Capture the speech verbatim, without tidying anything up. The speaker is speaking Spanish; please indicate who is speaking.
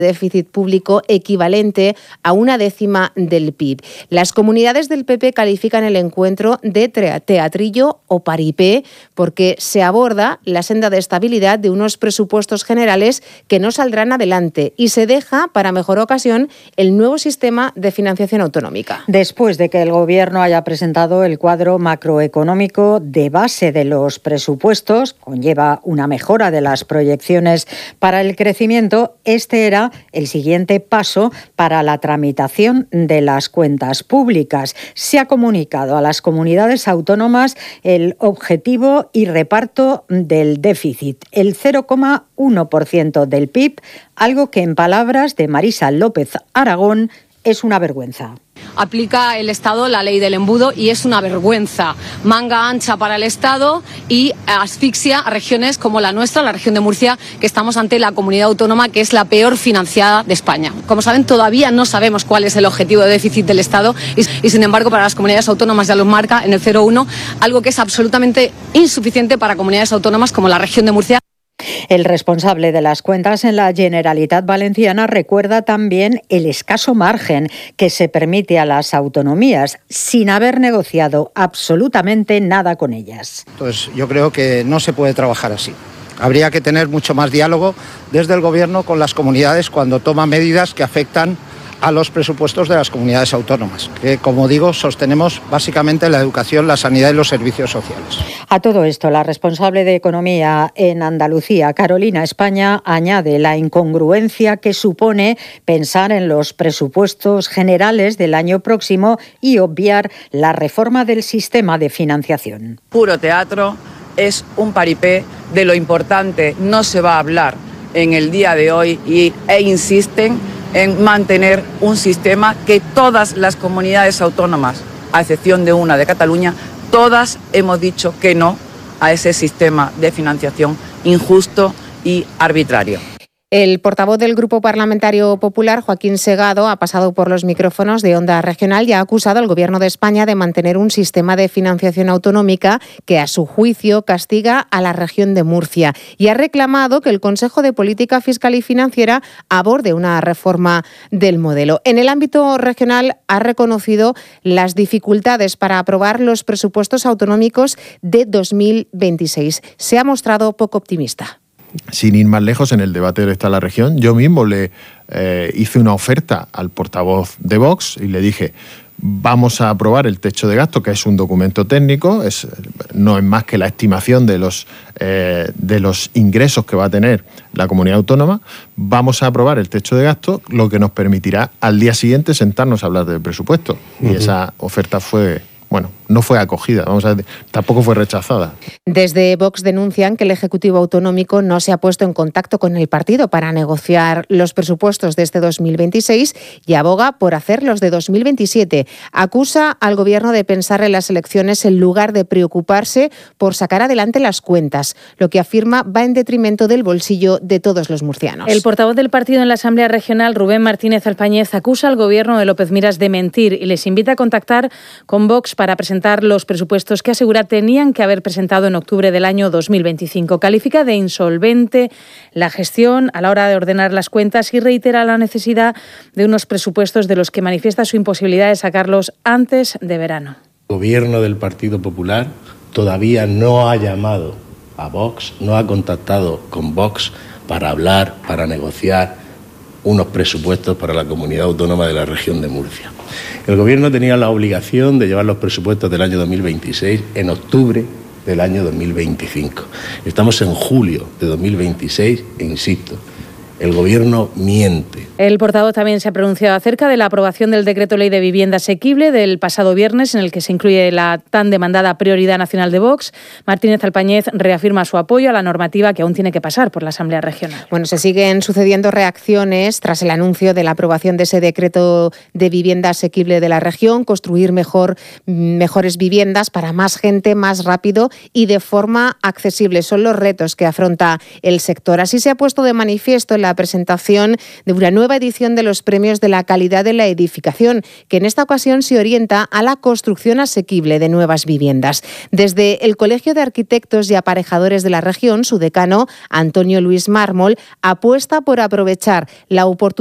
Speaker 1: déficit público equivalente a una décima del P I B. Las comunidades del P P califican el encuentro de teatrillo o paripé porque se aborda la senda de estabilidad de unos presupuestos generales que no saldrán adelante y se deja para mejor ocasión el nuevo sistema de financiación autonómica.
Speaker 2: Después de que el Gobierno haya presentado el cuadro macroeconómico de base de los presupuestos, conlleva una mejora de las proyecciones para el crecimiento, este era el siguiente paso para la tramitación de las cuentas públicas. Se ha comunicado a las comunidades autónomas el objetivo y reparto del déficit, el cero coma uno por ciento del P I B, algo que en palabras de Marisa López Aragón es una vergüenza.
Speaker 3: Aplica el Estado la ley del embudo y es una vergüenza. Manga ancha para el Estado y asfixia a regiones como la nuestra, la región de Murcia, que estamos ante la comunidad autónoma que es la peor financiada de España. Como saben, todavía no sabemos cuál es el objetivo de déficit del Estado y, y sin embargo, para las comunidades autónomas ya los marca en el cero coma uno, algo que es absolutamente insuficiente para comunidades autónomas como la región de Murcia.
Speaker 2: El responsable de las cuentas en la Generalitat Valenciana recuerda también el escaso margen que se permite a las autonomías sin haber negociado absolutamente nada con ellas.
Speaker 4: Entonces, yo creo que no se puede trabajar así. Habría que tener mucho más diálogo desde el Gobierno con las comunidades cuando toma medidas que afectan a los presupuestos de las comunidades autónomas, que, como digo, sostenemos básicamente la educación, la sanidad y los servicios sociales.
Speaker 2: A todo esto, la responsable de Economía en Andalucía, Carolina España, añade la incongruencia que supone pensar en los presupuestos generales del año próximo y obviar la reforma del sistema de financiación.
Speaker 5: Puro teatro, es un paripé, de lo importante no se va a hablar en el día de hoy y, e insisten en mantener un sistema que todas las comunidades autónomas, a excepción de una de Cataluña, todas hemos dicho que no a ese sistema de financiación injusto y arbitrario.
Speaker 1: El portavoz del Grupo Parlamentario Popular, Joaquín Segado, ha pasado por los micrófonos de Onda Regional y ha acusado al Gobierno de España de mantener un sistema de financiación autonómica que, a su juicio, castiga a la región de Murcia y ha reclamado que el Consejo de Política Fiscal y Financiera aborde una reforma del modelo. En el ámbito regional ha reconocido las dificultades para aprobar los presupuestos autonómicos de dos mil veintiséis. Se ha mostrado poco optimista.
Speaker 6: Sin ir más lejos, en el debate de esta la región, yo mismo le eh, hice una oferta al portavoz de Vox y le dije: vamos a aprobar el techo de gasto, que es un documento técnico, es, no es más que la estimación de los, eh, de los ingresos que va a tener la comunidad autónoma. Vamos a aprobar el techo de gasto, lo que nos permitirá al día siguiente sentarnos a hablar del presupuesto. Uh-huh. Y esa oferta fue... Bueno, no fue acogida, vamos a ver, tampoco fue rechazada.
Speaker 1: Desde Vox denuncian que el Ejecutivo Autonómico no se ha puesto en contacto con el partido para negociar los presupuestos de este dos mil veintiséis y aboga por hacer los de dos mil veintisiete. Acusa al Gobierno de pensar en las elecciones en lugar de preocuparse por sacar adelante las cuentas, lo que afirma va en detrimento del bolsillo de todos los murcianos.
Speaker 7: El portavoz del partido en la Asamblea Regional, Rubén Martínez Alpañez, acusa al Gobierno de López Miras de mentir y les invita a contactar con Vox para presentar los presupuestos que asegura tenían que haber presentado en octubre del año dos mil veinticinco. Califica de insolvente la gestión a la hora de ordenar las cuentas y reitera la necesidad de unos presupuestos de los que manifiesta su imposibilidad de sacarlos antes de verano.
Speaker 8: El Gobierno del Partido Popular todavía no ha llamado a Vox, no ha contactado con Vox para hablar, para negociar unos presupuestos para la comunidad autónoma de la región de Murcia. El Gobierno tenía la obligación de llevar los presupuestos del año dos mil veintiséis en octubre del año dos mil veinticinco. Estamos en julio de dos mil veintiséis e insisto, el Gobierno miente.
Speaker 7: El portavoz también se ha pronunciado acerca de la aprobación del Decreto Ley de Vivienda Asequible del pasado viernes, en el que se incluye la tan demandada prioridad nacional de Vox. Martínez Alpañez reafirma su apoyo a la normativa que aún tiene que pasar por la Asamblea Regional.
Speaker 1: Bueno, se siguen sucediendo reacciones tras el anuncio de la aprobación de ese Decreto de Vivienda Asequible de la región, construir mejor, mejores viviendas para más gente, más rápido y de forma accesible. Son los retos que afronta el sector. Así se ha puesto de manifiesto en la la presentación de una nueva edición de los premios de la calidad de la edificación, que en esta ocasión se orienta a la construcción asequible de nuevas viviendas. Desde el Colegio de Arquitectos y Aparejadores de la región, su decano, Antonio Luis Mármol, apuesta por aprovechar la oportunidad